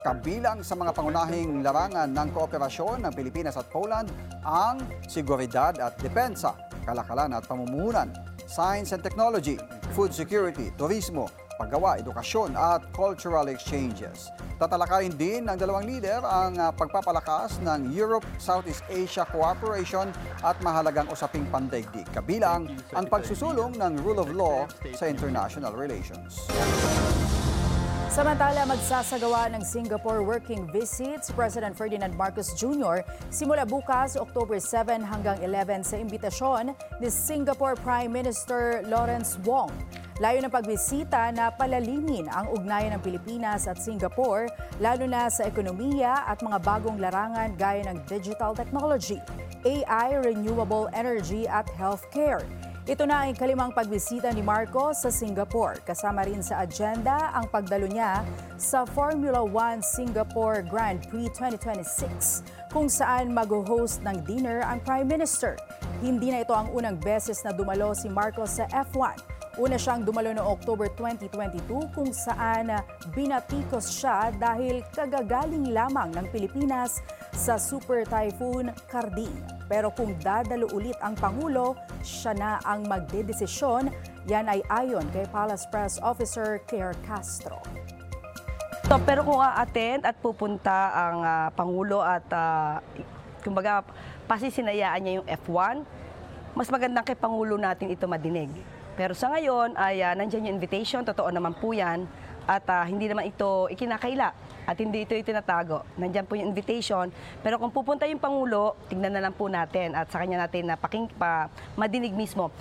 Kabilang sa mga pangunahing larangan ng kooperasyon ng Pilipinas at Poland ang seguridad at depensa, kalakalan at pamumuhunan, science and technology, food security, turismo, paggawa, edukasyon at cultural exchanges. Tatalakayin din ng dalawang lider ang pagpapalakas ng Europe-Southeast Asia cooperation at mahalagang usaping pandaigdig, kabilang ang pagsusulong ng rule of law sa international relations. Samantala, magsasagawa ng Singapore working visit si President Ferdinand Marcos Jr. simula bukas, October 7 hanggang 11 sa imbitasyon ni Singapore Prime Minister Lawrence Wong. Layo ng pagbisita na palalimin ang ugnayan ng Pilipinas at Singapore, lalo na sa ekonomiya at mga bagong larangan gaya ng digital technology, AI, renewable energy at healthcare. Ito na ang ikalimang pagbisita ni Marcos sa Singapore. Kasama rin sa agenda ang pagdalo niya sa Formula 1 Singapore Grand Prix 2026, kung saan mag-host ng dinner ang Prime Minister. Hindi na ito ang unang beses na dumalo si Marcos sa F1. Una siyang dumalo noong October 2022 kung saan binatikos siya dahil kagagaling lamang ng Pilipinas sa Super Typhoon Karding. Pero kung dadalo ulit ang Pangulo, siya na ang magdedesisyon. Yan ay ayon kay Palace Press Officer Claire Castro. Pero kung a-attend at pupunta ang Pangulo at kumbaga pasisinayaan niya yung F1, mas magandang kay Pangulo natin ito madinig. Pero sa ngayon ay nandiyan yung invitation, totoo naman po yan, at hindi naman ito ikinakaila at hindi ito itinatago. Nandiyan po yung invitation, pero kung pupunta yung Pangulo, tignan na lang po natin at sa kanya natin na madinig mismo.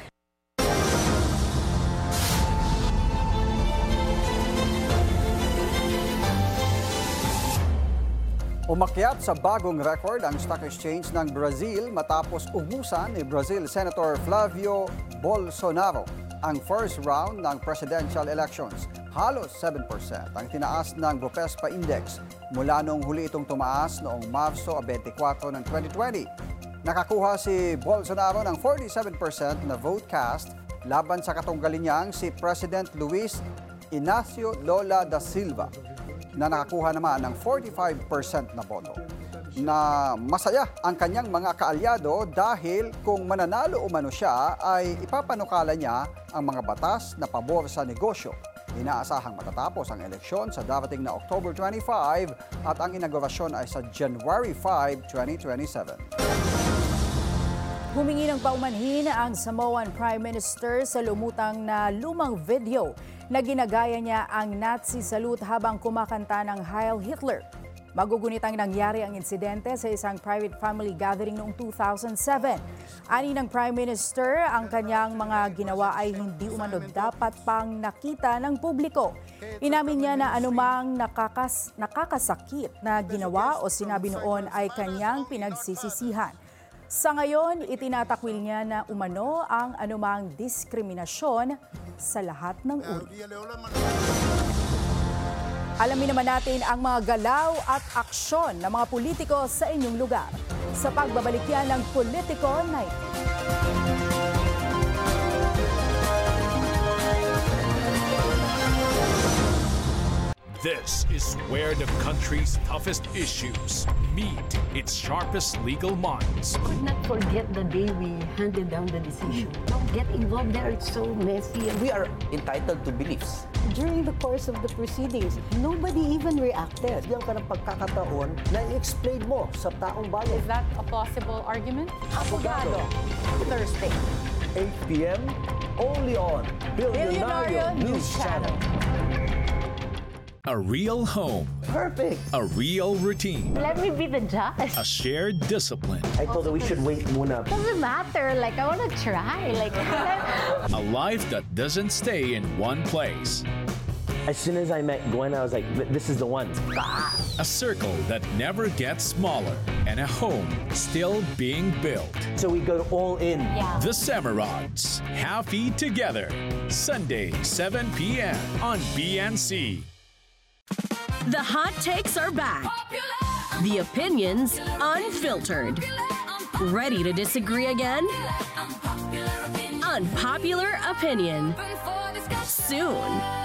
Umakyat sa bagong record ang stock exchange ng Brazil matapos ubusan ni Brazil Senator Flavio Bolsonaro ang first round ng presidential elections. Halos 7% ang tinaas ng Bovespa Index mula nung huli itong tumaas noong Marso 24 ng 2020. Nakakuha si Bolsonaro ng 47% na vote cast laban sa katunggalin niyang si President Luis Inacio Lula da Silva, na nakakuha naman ng 45% na boto. Na masaya ang kanyang mga kaalyado dahil kung mananalo umano siya ay ipapanukala niya ang mga batas na pabor sa negosyo. Inaasahang matatapos ang eleksyon sa darating na October 25 at ang inaugurasyon ay sa January 5, 2027. Humingi ng paumanhin ang Samoan Prime Minister sa lumutang na lumang video na ginagaya niya ang Nazi salute habang kumakanta ng Heil Hitler. Magugunit ang nangyari ang insidente sa isang private family gathering noong 2007. Ani ng Prime Minister, ang kanyang mga ginawa ay hindi umano dapat pang nakita ng publiko. Inamin niya na anumang nakakasakit na ginawa o sinabi noon ay kanyang pinagsisisihan. Sa ngayon, itinatakwil niya na umano ang anumang diskriminasyon sa lahat ng uri. Alamin naman natin ang mga galaw at aksyon ng mga politiko sa inyong lugar sa pagbabalik yan ng Politico Night. This is where the country's toughest issues meet its sharpest legal minds. Could not forget the day we handed down the decision. Don't get involved there, it's so messy. We are entitled to beliefs. During the course of the proceedings, nobody even reacted. Bigyan ka ng pagkakataon na i-explain mo sa taong bayan. Is that a plausible argument? Abogado, Thursday. 8 p.m. only on Billionario News Channel. A real home, Perfect. a real routine, Let me be the judge. a shared discipline, I thought that we should wait muna. Doesn't matter. Like, I want to try. Like, a life that doesn't stay in one place, As soon as I met Gwen, I was like, this is the one. a circle that never gets smaller, and a home still being built. So we go all in. yeah. The Semerods, Happy Together, Sunday, 7 p.m. on BNC. The hot takes are back. The opinions unfiltered. Ready to disagree again? Unpopular opinion. Soon.